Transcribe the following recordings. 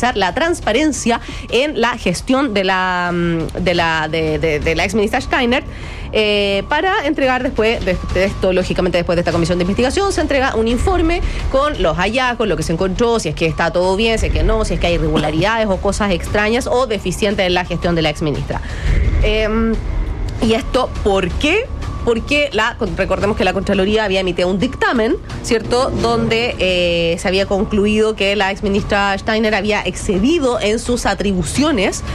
garantizar la transparencia en la gestión de la ex ministra Steiner, para entregar después de esto, lógicamente después de esta comisión de investigación, se entrega un informe con los hallazgos, lo que se encontró, si es que está todo bien, si es que no, si es que hay irregularidades o cosas extrañas o deficientes en la gestión de la exministra. ¿Y esto por qué? Porque recordemos que la Contraloría había emitido un dictamen, ¿cierto?, donde se había concluido que la exministra Steiner había excedido en sus atribuciones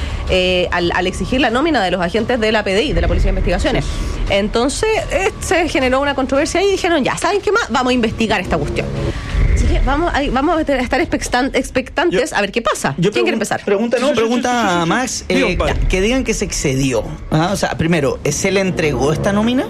al exigir la nómina de los agentes de la PDI, de la Policía de Investigaciones. Entonces se generó una controversia y dijeron, ya, ¿saben qué más? Vamos a investigar esta cuestión. Así que vamos a estar expectantes a ver qué pasa. ¿Quién quiere empezar? Pregunta Max, que digan que se excedió. O sea, primero, ¿se le entregó esta nómina?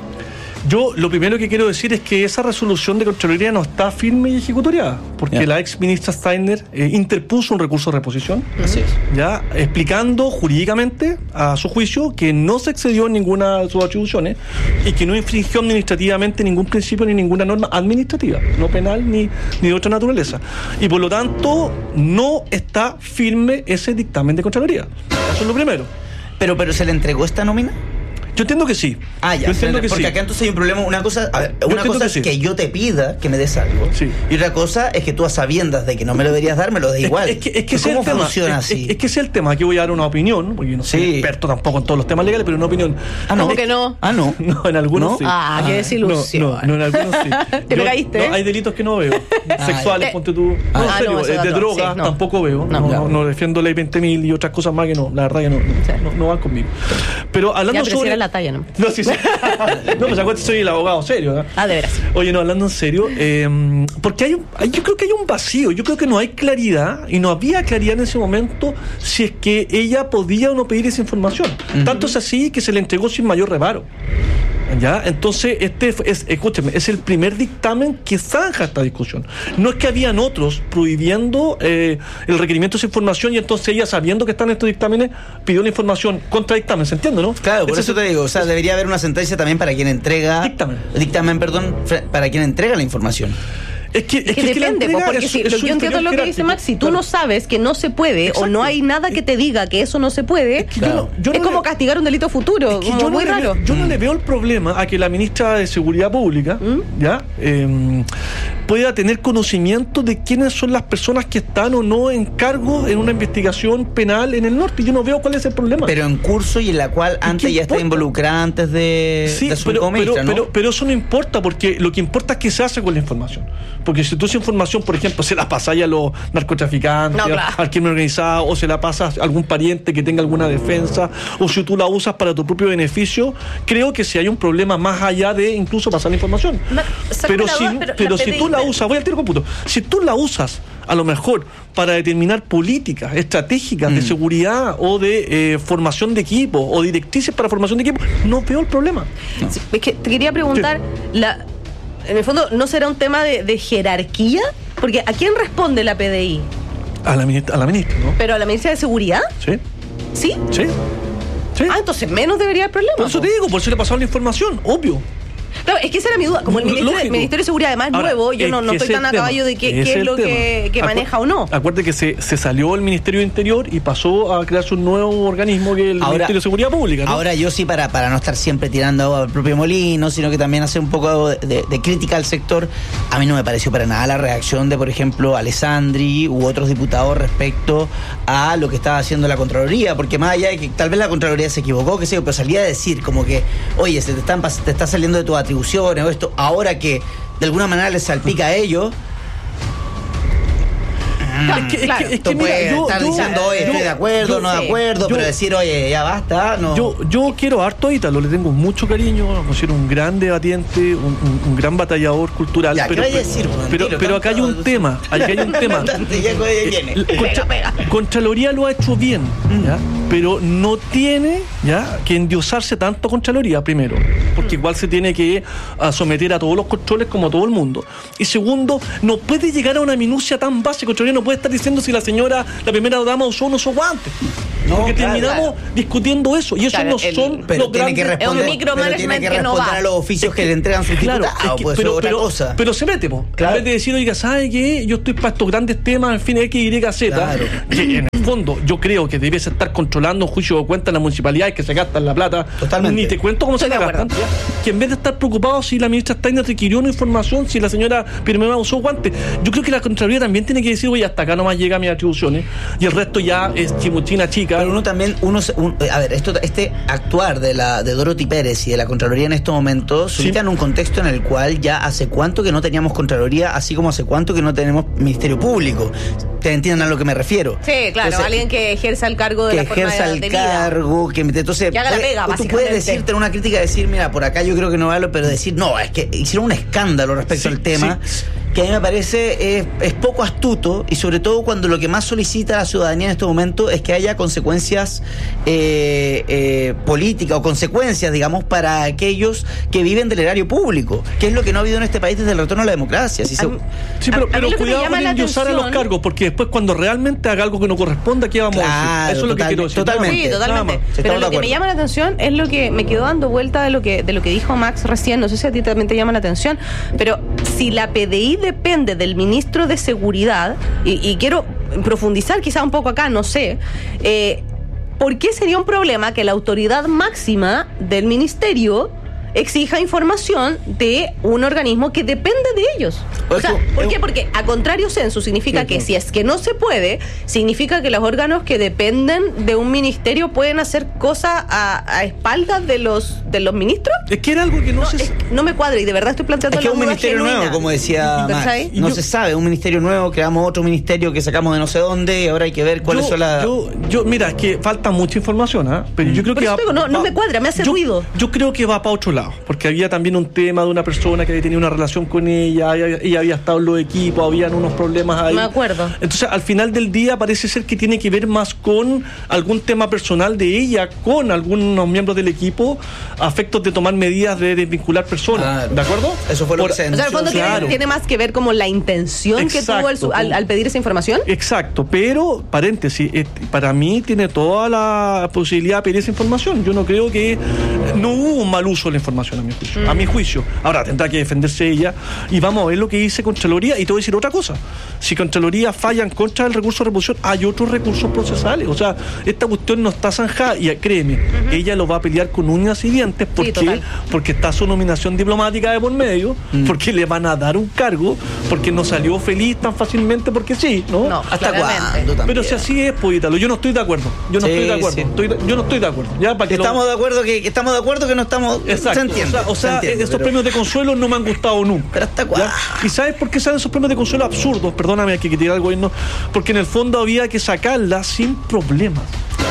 Yo lo primero que quiero decir es que esa resolución de Contraloría no está firme y ejecutoriada, porque la ex ministra Steiner interpuso un recurso de reposición, así es, ya explicando jurídicamente a su juicio que no se excedió en ninguna de sus atribuciones y que no infringió administrativamente ningún principio ni ninguna norma administrativa, no penal ni de otra naturaleza. Y por lo tanto no está firme ese dictamen de Contraloría. Eso es lo primero. Pero ¿se le entregó esta nómina? Yo entiendo que sí. Ya. Yo entiendo que porque sí. Acá entonces hay un problema. Una cosa es que yo te pida que me des algo. Sí. Y otra cosa es que tú, a sabiendas de que no me lo deberías dar, me lo des igual. Es que ¿Cómo funciona así? Es que ese es el tema. Aquí voy a dar una opinión, porque yo no soy experto tampoco en todos los temas legales, pero una opinión. ¿Cómo que no? No. No, en algunos sí. Qué desilusión. No, en algunos sí. ¿Te me caíste? No, hay delitos que no veo. Sexuales, ponte tú. No, en serio, de drogas tampoco veo. No defiendo ley 20.000 y otras cosas más que no. La verdad que no van conmigo. Pero hablando sobre... la talla, ¿no? No, sí. No, pues acuérdate, soy el abogado serio, ¿no? De veras. Oye, no, hablando en serio, porque yo creo que hay un vacío, yo creo que no hay claridad, y no había claridad en ese momento si es que ella podía o no pedir esa información. Tanto es así que se le entregó sin mayor reparo. ¿Ya? Entonces, escúcheme, es el primer dictamen que zanja esta discusión. No es que habían otros prohibiendo el requerimiento de esa información y entonces ella, sabiendo que están estos dictámenes, pidió la información contra dictamen, ¿se entiende, no? Claro, por eso te digo, o sea, debería haber una sentencia también para quien entrega... Dictamen, para quien entrega la información. Es que depende, porque yo entiendo lo que dice Max. Si tú no sabes que no se puede, o no hay nada que te diga que eso no se puede, es como castigar un delito futuro, como muy raro. Yo no le veo el problema a que la ministra de Seguridad Pública pueda tener conocimiento de quiénes son las personas que están o no en cargo en una investigación penal en el norte. Yo no veo cuál es el problema. Pero en curso y en la cual antes ya está involucrada antes de su ministra, ¿no? Pero eso no importa, porque lo que importa es qué se hace con la información. Porque si tú esa información, por ejemplo, se la pasas a los narcotraficantes, al crimen organizado, o se la pasas a algún pariente que tenga alguna defensa, o si tú la usas para tu propio beneficio, creo que si hay un problema más allá de incluso pasar la información. Pero si tú la usas, voy al tiro cómputo, si tú la usas a lo mejor para determinar políticas estratégicas de seguridad o de formación de equipo o directrices para formación de equipo, no veo el problema. No. Sí, es que te quería preguntar, en el fondo, ¿no será un tema de jerarquía? Porque ¿a quién responde la PDI? A la ministra, ¿no? ¿Pero a la ministra de Seguridad? Sí. ¿Sí? Sí. Entonces menos debería haber problema. Por eso te digo, por eso le pasaron la información, obvio. Claro, es que esa era mi duda. Como el Ministerio de Seguridad además es nuevo, yo no estoy tan a caballo de qué es lo que maneja o no. Acuérdate que se salió el Ministerio de Interior y pasó a crearse un nuevo organismo que es el Ministerio de Seguridad Pública, ¿no? Ahora yo sí, para no estar siempre tirando agua al propio molino, sino que también hacer un poco de crítica al sector, a mí no me pareció para nada la reacción de, por ejemplo, Alessandri u otros diputados respecto a lo que estaba haciendo la Contraloría, porque más allá de que tal vez la Contraloría se equivocó, pero salía a decir como que, oye, te está saliendo de tu atribuciones o esto, ahora que de alguna manera les salpica a ellos. Tú puedes estar diciendo, oye, estoy de acuerdo, no de acuerdo, pero decir, oye, ya basta, no. Yo quiero harto a Ítalo, le tengo mucho cariño, lo considero un gran debatiente, un gran batallador cultural. Ya, pero acá hay un tema, Contraloría lo ha hecho bien, ¿ya? Pero no tiene que endiosarse tanto a Contraloría, primero, porque igual se tiene que someter a todos los controles como todo el mundo. Y segundo, no puede llegar a una minucia tan básica. Contraloría no puede estar diciendo si la primera dama usó o no usó guantes. porque terminamos discutiendo eso, y eso no son los grandes... Es un micromanagement que no va a los oficios que le entregan sus diputados, pero se mete, en vez de decir, oiga, ¿sabe qué? Yo estoy para estos grandes temas, en fin, X, Y, Z, que en el fondo yo creo que debes estar controlando un juicio de cuenta en las municipalidades que se gastan la plata. Totalmente. Ni te cuento cómo se la gastan. Que en vez de estar preocupado si la ministra Steiner requirió una información, si la señora Pirmema usó guantes, yo creo que la Contraloría también tiene que decir, oye, hasta acá nomás llega mis atribuciones y el resto ya es chimuchina chica. Pero a ver, este actuar de Dorothy Pérez y de la Contraloría en estos momentos se ubica en un contexto en el cual ya hace cuánto que no teníamos Contraloría, así como hace cuánto que no tenemos Ministerio Público. ¿Te entienden a lo que me refiero? Sí, claro, entonces, alguien que ejerza el cargo de la forma de vida. Que ejerza el cargo, entonces que haga la pega, tú puedes decirte en una crítica, decir, mira, por acá yo creo que no vale, pero decir, no, es que hicieron un escándalo respecto al tema, que a mí me parece es poco astuto, y sobre todo cuando lo que más solicita la ciudadanía en este momento es que haya consecuencias políticas o consecuencias, digamos, para aquellos que viven del erario público, que es lo que no ha habido en este país desde el retorno a la democracia. Pero cuidado con endiosar a los cargos, porque después cuando realmente haga algo que no corresponda, ¿qué vamos a decir? Eso es lo que quiero decir. Totalmente. Sí, totalmente. Pero lo que me llama la atención es lo que me quedó dando vuelta de lo que dijo Max recién. No sé si a ti también te llama la atención, pero si la PDI depende del ministro de Seguridad, y quiero profundizar quizá un poco acá, no sé, ¿por qué sería un problema que la autoridad máxima del ministerio exija información de un organismo que depende de ellos? O sea, ¿por qué? Porque a contrario sensu significa que si es que no se puede, significa que los órganos que dependen de un ministerio pueden hacer cosas a espaldas de los ministros. Es que era algo que no me cuadra, y de verdad estoy planteando es que un ministerio genuina. Nuevo, como decía Max, no se sabe, un ministerio nuevo, creamos otro ministerio que sacamos de no sé dónde, y ahora hay que ver cuáles son las... Mira, es que falta mucha información, pero yo creo que... No me cuadra, me hace ruido. Yo creo que va para otro lado, porque había también un tema de una persona que había tenido una relación con ella había estado en los equipos, habían unos problemas ahí. Me acuerdo. Entonces, al final del día parece ser que tiene que ver más con algún tema personal de ella, con algunos miembros del equipo, a efectos de tomar medidas de desvincular personas. ¿De acuerdo? Eso fue lo que se denunció. O sea, el fondo tiene más que ver como la intención que tuvo al pedir esa información. Exacto, pero, paréntesis, para mí tiene toda la posibilidad de pedir esa información. Yo no creo que... No hubo un mal uso de la información, a mi juicio. Ahora tendrá que defenderse ella, y vamos a ver lo que dice Contraloría. Y te voy a decir otra cosa: si Contraloría falla en contra del recurso de reposición, hay otros recursos procesales. O sea, esta cuestión no está zanjada, y créeme, ella lo va a pelear con uñas y dientes. ¿Por qué? Porque está su nominación diplomática de por medio, porque le van a dar un cargo, porque no salió feliz tan fácilmente, porque sí, ¿no? No, ¿hasta cuándo? Pero si así es, pues Ítalo, yo no estoy de acuerdo. Yo no estoy de acuerdo. Ya, para que estamos de acuerdo que no estamos... Exacto. Se entiende. O sea, esos premios de consuelo no me han gustado nunca. Pero hasta cuándo. ¿Y sabes por qué salen esos premios de consuelo absurdos? Perdóname, hay que criticar al gobierno, porque en el fondo había que sacarla sin problemas.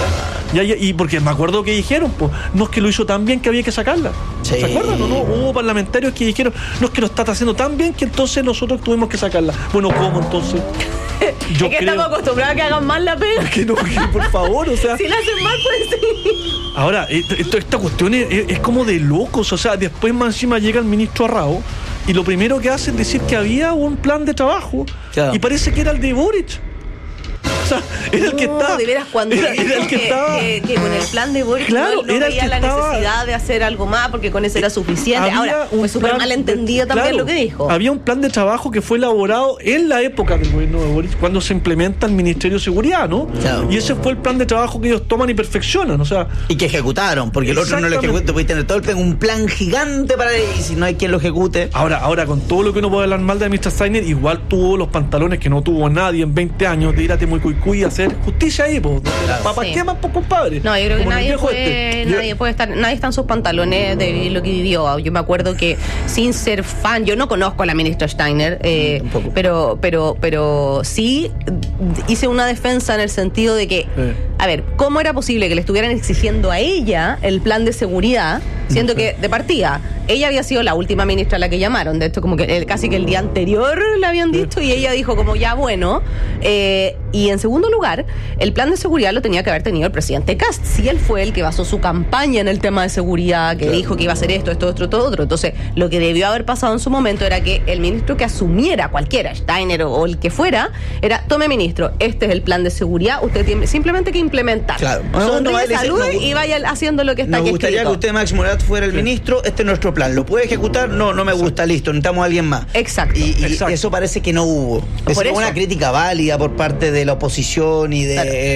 Y porque me acuerdo que dijeron, pues, no es que lo hizo tan bien que había que sacarla. ¿Se acuerdan? No, hubo parlamentarios que dijeron, no es que lo está haciendo tan bien que entonces nosotros tuvimos que sacarla. Bueno, ¿cómo entonces? Es que estamos acostumbrados a que hagan mal la pega. Que por favor, o sea... Si la hacen mal, pues sí. Ahora, esta cuestión es como de locos. O sea, después más encima llega el ministro Arrao, y lo primero que hace es decir que había un plan de trabajo, y parece que era el de Boric. O sea, era el que estaba. De veras, cuando era el que estaba. Que con el plan de Boric no veía la necesidad de hacer algo más, porque con eso era suficiente. Ahora, fue súper mal entendido también lo que dijo. Había un plan de trabajo que fue elaborado en la época del gobierno de Boric, cuando se implementa el Ministerio de Seguridad, ¿no? Claro. Y ese fue el plan de trabajo que ellos toman y perfeccionan, o sea. Y que ejecutaron, porque el otro no lo ejecutó, puede tener todo un plan gigante para él, y si no hay quien lo ejecute. Ahora, con todo lo que uno puede hablar mal de la ministra Steiner, igual tuvo los pantalones que no tuvo nadie en 20 años de ir a Temucuicui a hacer justicia ahí, pues. ¿Para qué más, pues, compadre? No, yo creo que nadie puede estar, nadie está en sus pantalones de vivir lo que vivió. Yo me acuerdo que, sin ser fan, yo no conozco a la ministra Steiner, pero sí hice una defensa en el sentido de que, a ver, ¿cómo era posible que le estuvieran exigiendo a ella el plan de seguridad, siendo que de partida ella había sido la última ministra a la que llamaron. De esto, como que casi que el día anterior le habían dicho, y ella dijo como ya bueno. Y en segundo lugar, el plan de seguridad lo tenía que haber tenido el presidente Kast. Si él fue el que basó su campaña en el tema de seguridad, que dijo que iba a hacer esto, todo otro. Entonces, lo que debió haber pasado en su momento era que el ministro que asumiera, cualquiera, Steiner o el que fuera, era: tome, ministro, este es el plan de seguridad, usted tiene simplemente que implementar. Claro. Salude y vaya haciendo lo que está aquí escrito. Nos gustaría que usted, Max Morat, fuera el ministro. Este es nuestro plan. ¿Lo puede ejecutar? No me gusta, listo, necesitamos a alguien más. Exacto. Y eso parece que no hubo. Es una crítica válida por parte de la oposición y de